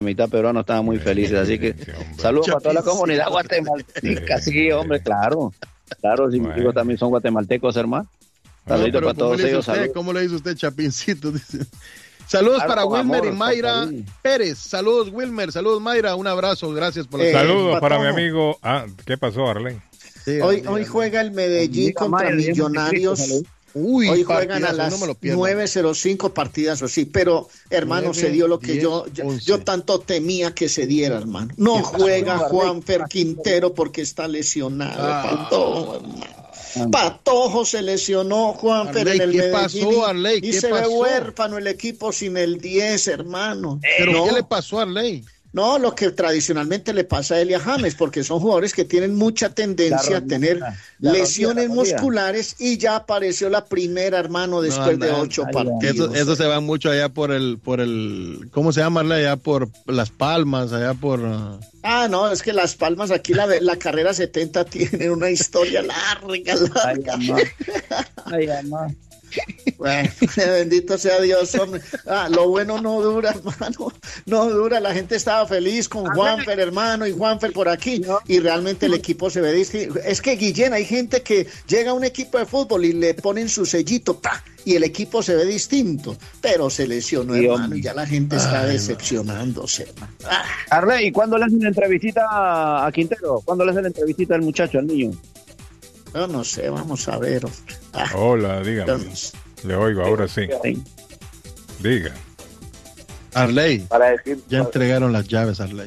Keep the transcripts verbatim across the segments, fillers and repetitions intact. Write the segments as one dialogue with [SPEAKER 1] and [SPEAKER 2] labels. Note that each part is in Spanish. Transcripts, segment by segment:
[SPEAKER 1] mitad peruanos estaban muy felices, así que
[SPEAKER 2] Sí, hombre.
[SPEAKER 1] saludos para toda la
[SPEAKER 3] Chapincito.
[SPEAKER 1] comunidad guatemalteca, sí, hombre, claro, claro, si mis
[SPEAKER 2] Bueno.
[SPEAKER 1] hijos también son guatemaltecos, hermano.
[SPEAKER 3] No,
[SPEAKER 1] Saluditos
[SPEAKER 3] pero
[SPEAKER 1] para
[SPEAKER 3] ¿cómo
[SPEAKER 1] todos
[SPEAKER 3] le dice
[SPEAKER 1] ellos,
[SPEAKER 3] usted?
[SPEAKER 1] saludos.
[SPEAKER 3] ¿Cómo le dice usted, Chapincito? Dice. Saludos
[SPEAKER 1] Claro,
[SPEAKER 3] para
[SPEAKER 1] con
[SPEAKER 3] Wilmer
[SPEAKER 1] amor,
[SPEAKER 3] y
[SPEAKER 1] con
[SPEAKER 3] Mayra
[SPEAKER 1] cariño.
[SPEAKER 3] Pérez. Saludos, Wilmer. Saludos, Mayra. Un abrazo. Gracias por la
[SPEAKER 4] Eh,
[SPEAKER 2] Saludos para mi
[SPEAKER 4] Patojo.
[SPEAKER 2] amigo. Ah, ¿qué pasó, Arley?
[SPEAKER 3] Dígame,
[SPEAKER 4] Hoy,
[SPEAKER 3] dígame.
[SPEAKER 4] hoy juega el Medellín
[SPEAKER 1] Diga,
[SPEAKER 4] contra
[SPEAKER 1] Mayra, dígame,
[SPEAKER 4] Millonarios.
[SPEAKER 1] Cristo,
[SPEAKER 3] Uy,
[SPEAKER 4] Hoy juegan a
[SPEAKER 3] partidazo,
[SPEAKER 4] las
[SPEAKER 3] no me lo pierdo.
[SPEAKER 4] nueve cero cinco partidas o sí, pero hermano,
[SPEAKER 3] nueve,
[SPEAKER 4] se dio lo que
[SPEAKER 3] diez,
[SPEAKER 4] yo, yo,
[SPEAKER 3] once.
[SPEAKER 4] yo tanto temía que se diera, hermano. No
[SPEAKER 3] ¿Qué pasó,
[SPEAKER 4] juega
[SPEAKER 1] Arley?
[SPEAKER 4] Juanfer Quintero porque está lesionado,
[SPEAKER 3] Ah.
[SPEAKER 4] Patojo, hermano. Patojo se lesionó, Juanfer,
[SPEAKER 3] Arley,
[SPEAKER 4] en el
[SPEAKER 3] ¿qué
[SPEAKER 4] Medellín.
[SPEAKER 3] pasó,
[SPEAKER 4] y-
[SPEAKER 3] Arley?
[SPEAKER 4] Y
[SPEAKER 3] ¿Qué
[SPEAKER 4] se ve
[SPEAKER 3] pasó?
[SPEAKER 4] huérfano el equipo sin el diez, hermano.
[SPEAKER 3] ¿Pero
[SPEAKER 4] no,
[SPEAKER 3] qué le pasó a Arley?
[SPEAKER 4] no, lo que tradicionalmente le pasa a Elia James, porque son jugadores que tienen mucha tendencia
[SPEAKER 1] La
[SPEAKER 4] a tener
[SPEAKER 1] rodilla, la
[SPEAKER 4] lesiones
[SPEAKER 1] rodilla, la rodilla.
[SPEAKER 4] musculares y ya apareció la primera, hermano, después
[SPEAKER 3] No,
[SPEAKER 4] de
[SPEAKER 3] no,
[SPEAKER 4] ocho
[SPEAKER 1] ay,
[SPEAKER 4] partidos.
[SPEAKER 3] Eso, eso se va mucho allá por el, por el, ¿cómo se llama? Arley? Allá por Las Palmas, allá por... uh,
[SPEAKER 4] Ah, no, es que Las Palmas, aquí la, la carrera setenta tiene una historia larga,
[SPEAKER 1] Ay,
[SPEAKER 4] larga.
[SPEAKER 1] mamá. Ay, mamá.
[SPEAKER 4] Bueno, bendito sea Dios, hombre. Ah, lo bueno no dura, hermano. No dura. La gente estaba feliz con Juanfer, hermano, y Juanfer por aquí. Y realmente el equipo se ve distinto. Es que, Guillén, hay gente que llega a un equipo de fútbol y le ponen su sellito, ¡pa! Y el equipo se ve distinto. Pero se lesionó,
[SPEAKER 1] Sí,
[SPEAKER 4] hermano,
[SPEAKER 1] hombre.
[SPEAKER 4] y ya la gente está decepcionándose, hermano. Ah,
[SPEAKER 1] Arley, ¿y cuándo le hacen la entrevistita a a Quintero? ¿Cuándo le hacen la entrevistita al muchacho, al niño?
[SPEAKER 4] yo no sé, vamos a ver. hombre. Ah,
[SPEAKER 2] Hola,
[SPEAKER 4] yo
[SPEAKER 2] dígame.
[SPEAKER 4] no sé.
[SPEAKER 2] Le oigo, ahora sí.
[SPEAKER 1] Sí.
[SPEAKER 2] Diga.
[SPEAKER 3] Arley,
[SPEAKER 5] para decir
[SPEAKER 3] ya entregaron las llaves, Arley.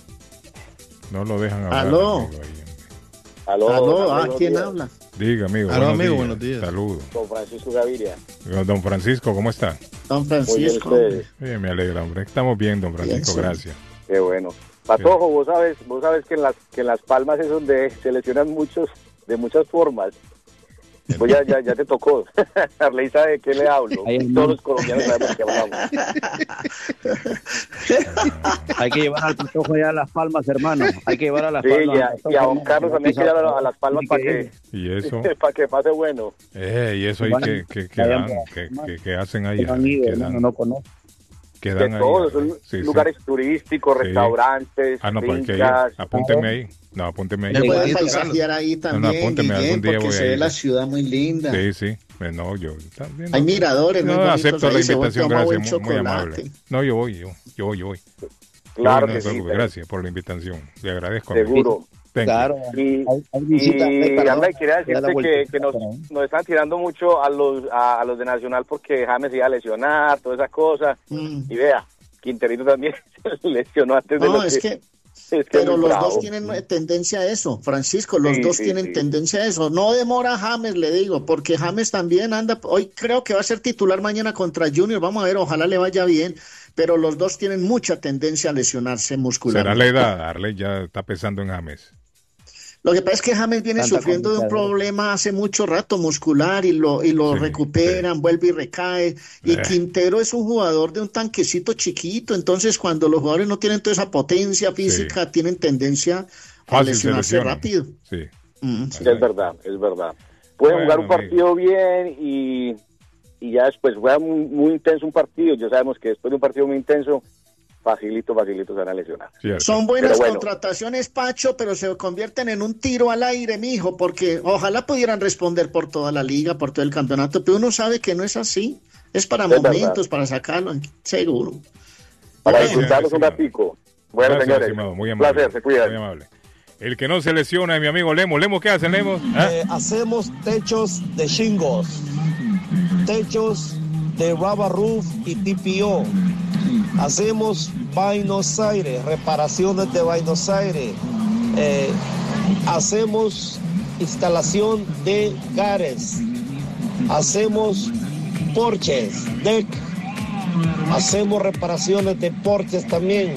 [SPEAKER 2] No lo dejan hablar.
[SPEAKER 4] Aló.
[SPEAKER 2] amigo, ahí.
[SPEAKER 5] aló,
[SPEAKER 4] Aló, ah,
[SPEAKER 5] buenos
[SPEAKER 4] ¿quién
[SPEAKER 5] días,
[SPEAKER 4] habla?
[SPEAKER 2] Diga, amigo.
[SPEAKER 3] Aló,
[SPEAKER 2] buenos
[SPEAKER 3] amigo,
[SPEAKER 2] días.
[SPEAKER 3] buenos días.
[SPEAKER 2] Saludos.
[SPEAKER 5] con Francisco Gaviria.
[SPEAKER 2] Don Francisco, ¿cómo está?
[SPEAKER 4] Don
[SPEAKER 5] Muy bien
[SPEAKER 4] Francisco.
[SPEAKER 5] ustedes,
[SPEAKER 2] Bien, me alegra, hombre. Estamos bien, don Francisco,
[SPEAKER 4] Bien, sí.
[SPEAKER 2] gracias.
[SPEAKER 5] qué bueno. Patojo, vos sabes, vos sabes que en las que en Las Palmas es donde se lesionan muchos de muchas formas. Pues ya, ya, ya te tocó. Arley sabe de qué le hablo.
[SPEAKER 1] Ay,
[SPEAKER 5] Todos los colombianos sabemos de qué hablamos.
[SPEAKER 1] Hay que llevar al Patojo ya a Las Palmas, hermano. Hay que llevar a Las
[SPEAKER 5] Sí,
[SPEAKER 1] Palmas.
[SPEAKER 5] y a,
[SPEAKER 1] al Patojo,
[SPEAKER 5] y a Don
[SPEAKER 1] hermano,
[SPEAKER 5] Carlos también hay que llevar a, a Las Palmas
[SPEAKER 1] Tiene
[SPEAKER 5] para
[SPEAKER 1] que
[SPEAKER 5] que,
[SPEAKER 2] Y eso,
[SPEAKER 5] para que pase bueno.
[SPEAKER 2] eh, y eso ahí
[SPEAKER 1] Vayan-
[SPEAKER 2] que, que, que
[SPEAKER 1] vayan
[SPEAKER 2] dan,
[SPEAKER 1] por
[SPEAKER 2] que,
[SPEAKER 1] las Palmas.
[SPEAKER 2] que, que hacen ahí.
[SPEAKER 1] ir. No han ido,
[SPEAKER 2] que
[SPEAKER 1] hermano,
[SPEAKER 2] dan,
[SPEAKER 1] no conozco.
[SPEAKER 2] que
[SPEAKER 5] De
[SPEAKER 2] dan ahí.
[SPEAKER 5] todos, son
[SPEAKER 2] Sí, sí.
[SPEAKER 5] lugares turísticos,
[SPEAKER 2] Sí.
[SPEAKER 5] restaurantes,
[SPEAKER 2] Ah, no, pues hay que ir.
[SPEAKER 5] fincas.
[SPEAKER 2] Apúnteme ahí. No, apúnteme ahí.
[SPEAKER 3] Ya
[SPEAKER 4] Se puede
[SPEAKER 3] Bonito,
[SPEAKER 4] paisajear ahí también,
[SPEAKER 2] apúnteme,
[SPEAKER 4] Guillén,
[SPEAKER 2] algún día
[SPEAKER 4] porque
[SPEAKER 2] voy
[SPEAKER 4] se
[SPEAKER 2] a
[SPEAKER 4] ve
[SPEAKER 2] ir.
[SPEAKER 4] la ciudad muy linda.
[SPEAKER 2] Sí, sí. Eh, No, yo también.
[SPEAKER 4] Hay
[SPEAKER 2] no,
[SPEAKER 4] miradores muy
[SPEAKER 2] No,
[SPEAKER 4] bonitos
[SPEAKER 2] acepto
[SPEAKER 4] ahí,
[SPEAKER 2] la
[SPEAKER 4] se
[SPEAKER 2] invitación,
[SPEAKER 4] toma buen
[SPEAKER 2] gracias, muy, muy amable.
[SPEAKER 4] chocolate.
[SPEAKER 2] No, yo voy, yo, yo voy, yo voy.
[SPEAKER 5] Claro
[SPEAKER 2] Yo no
[SPEAKER 5] que
[SPEAKER 2] me
[SPEAKER 5] sí,
[SPEAKER 2] preocupe,
[SPEAKER 5] pero-
[SPEAKER 2] gracias por la invitación. Le agradezco. amigo.
[SPEAKER 5] seguro.
[SPEAKER 2] Thank you.
[SPEAKER 1] Claro.
[SPEAKER 5] Y,
[SPEAKER 1] Hay, hay visitas,
[SPEAKER 5] y
[SPEAKER 1] perdón,
[SPEAKER 5] Arley, quería
[SPEAKER 1] da la
[SPEAKER 5] decirte que,
[SPEAKER 1] vueltecita
[SPEAKER 5] que nos,
[SPEAKER 1] por ahí.
[SPEAKER 5] nos están tirando mucho a los a, a los de Nacional porque James se iba a lesionar, todas esas cosas.
[SPEAKER 4] Mm.
[SPEAKER 5] Y vea, Quinterito también se lesionó antes de
[SPEAKER 4] No,
[SPEAKER 5] lo
[SPEAKER 4] es
[SPEAKER 5] que...
[SPEAKER 4] que,
[SPEAKER 5] es que es
[SPEAKER 4] pero
[SPEAKER 5] muy
[SPEAKER 4] los
[SPEAKER 5] bravo.
[SPEAKER 4] dos tienen tendencia a eso, Francisco, los
[SPEAKER 5] Sí,
[SPEAKER 4] dos
[SPEAKER 5] sí,
[SPEAKER 4] tienen
[SPEAKER 5] sí.
[SPEAKER 4] tendencia a eso. No demora James, le digo, porque James también anda, hoy creo que va a ser titular mañana contra Junior, vamos a ver, ojalá le vaya bien, pero los dos tienen mucha tendencia a lesionarse
[SPEAKER 2] Será
[SPEAKER 4] muscularmente.
[SPEAKER 2] la edad, Arley ya está pensando en James.
[SPEAKER 4] Lo que pasa es que James viene
[SPEAKER 1] Tanta
[SPEAKER 4] sufriendo de un
[SPEAKER 1] complicadera.
[SPEAKER 4] problema hace mucho rato muscular y lo, y lo
[SPEAKER 2] Sí,
[SPEAKER 4] recuperan, vuelve y recae. Y
[SPEAKER 2] Eh.
[SPEAKER 4] Quintero es un jugador de un tanquecito chiquito, entonces cuando los jugadores no tienen toda esa potencia física, tienen tendencia a
[SPEAKER 2] Fácil se
[SPEAKER 4] lesionarse
[SPEAKER 2] lesionan.
[SPEAKER 4] rápido.
[SPEAKER 2] Sí.
[SPEAKER 4] Mm.
[SPEAKER 5] Sí, es verdad, es verdad. Pueden
[SPEAKER 2] Bueno,
[SPEAKER 5] jugar un partido bien y, y ya después juega muy, muy intenso un partido. Ya sabemos que después de un partido muy intenso, facilito, facilito se van a lesionar.
[SPEAKER 2] Cierto.
[SPEAKER 4] Son buenas
[SPEAKER 5] Pero bueno.
[SPEAKER 4] contrataciones, Pacho, pero se convierten en un tiro al aire, mijo, porque ojalá pudieran responder por toda la liga, por todo el campeonato, pero uno sabe que no es así. Es para
[SPEAKER 5] Es
[SPEAKER 4] momentos,
[SPEAKER 5] verdad.
[SPEAKER 4] para sacarlo, seguro.
[SPEAKER 5] Para
[SPEAKER 4] Bueno,
[SPEAKER 5] disfrutarlos un
[SPEAKER 2] estimado.
[SPEAKER 5] ratico. Bueno,
[SPEAKER 2] Gracias,
[SPEAKER 5] señores,
[SPEAKER 2] estimado, muy
[SPEAKER 5] un
[SPEAKER 2] amable.
[SPEAKER 5] placer, se cuidan.
[SPEAKER 2] Muy amable. El que no se lesiona es mi amigo Lemos. Lemos, ¿qué hace Lemos? ¿Ah?
[SPEAKER 6] Eh, hacemos techos de shingles, techos de rubber roof y T P O. Hacemos Buenos Aires, reparaciones de Buenos Aires. Eh, hacemos instalación de gares. Hacemos porches, deck. Hacemos reparaciones de porches también.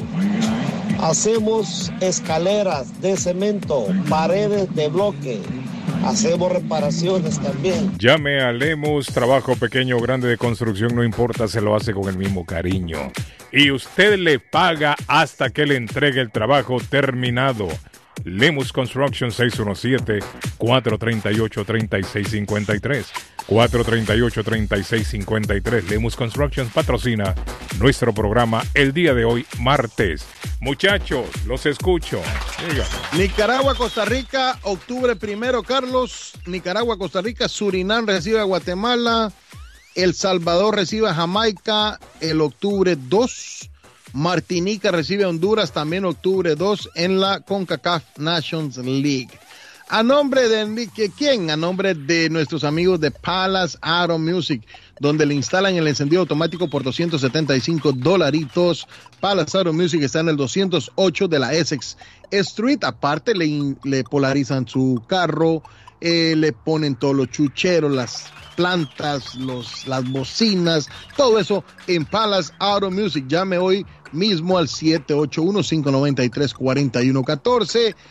[SPEAKER 6] Hacemos escaleras de cemento, paredes de bloque. Hacemos reparaciones también.
[SPEAKER 2] Llame a Lemus, trabajo pequeño o grande de construcción, no importa, se lo hace con el mismo cariño. Y usted le paga hasta que le entregue el trabajo terminado. Lemus Construction seis uno siete, cuatro tres ocho, tres seis cinco tres. cuatro tres ocho, tres seis cinco tres. Lemus Construction patrocina nuestro programa el día de hoy, martes. Muchachos, los escucho. Diga.
[SPEAKER 3] Nicaragua, Costa Rica, octubre primero, Carlos. Nicaragua, Costa Rica, Surinam recibe a Guatemala. El Salvador recibe a Jamaica el octubre dos. Martinica recibe a Honduras también octubre dos en la CONCACAF Nations League. A nombre de ¿quién? A nombre de nuestros amigos de Palace Auto Music, donde le instalan el encendido automático por doscientos setenta y cinco dolaritos. Palace Auto Music está en el doscientos ocho de la Essex Street. Aparte le, le polarizan su carro, eh, le ponen todos los chucheros, las plantas, los, las bocinas, todo eso en Palace Auto Music. Llame hoy mismo al siete ocho uno, cinco nueve tres, cuatro uno uno cuatro,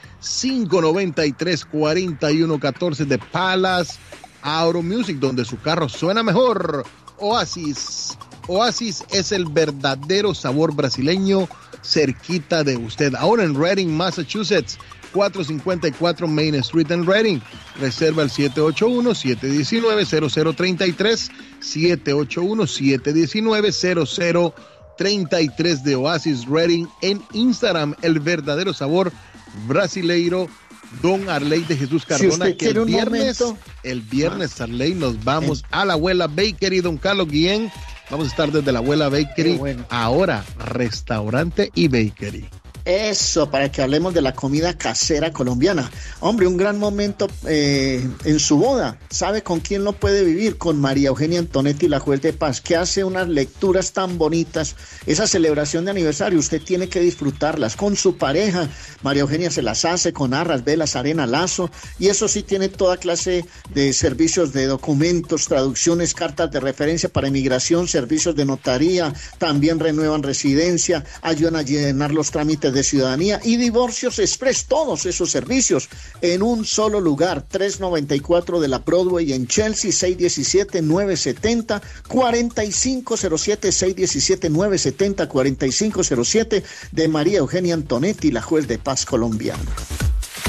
[SPEAKER 3] cinco nueve tres, cuatro uno uno cuatro de Palace Auto Music, donde su carro suena mejor. Oasis, Oasis es el verdadero sabor brasileño cerquita de usted. Ahora en Reading, Massachusetts, cuatrocientos cincuenta y cuatro Main Street en Reading. Reserva el siete ocho uno, siete uno nueve, cero cero tres tres, siete ocho uno, siete uno nueve, cero cero treinta y tres de Oasis Reading en Instagram, el verdadero sabor brasileiro. Don Arley de Jesús Cardona,
[SPEAKER 4] si
[SPEAKER 3] que el viernes,
[SPEAKER 4] momento...
[SPEAKER 3] el viernes Arley nos vamos eh. a la Abuela Bakery, don Carlos Guillén. Vamos a estar desde la Abuela Bakery, bueno. Ahora restaurante y bakery.
[SPEAKER 4] Eso, para que hablemos de la comida casera colombiana. Hombre, un gran momento eh, en su boda. ¿Sabe con quién lo puede vivir? Con María Eugenia Antonetti, la juez de paz, que hace unas lecturas tan bonitas. Esa celebración de aniversario, usted tiene que disfrutarlas con su pareja. María Eugenia se las hace con arras, velas, arena, lazo. Y eso sí, tiene toda clase de servicios de documentos, traducciones, cartas de referencia para inmigración, servicios de notaría. También renuevan residencia, ayudan a llenar los trámites de ciudadanía y divorcios express, todos esos servicios en un solo lugar. Trescientos noventa y cuatro de la Broadway en Chelsea, seis uno siete, nueve siete cero, cuatro cinco cero siete, seis uno siete, nueve siete cero, cuatro cinco cero siete de María Eugenia Antonetti, la juez de paz colombiana.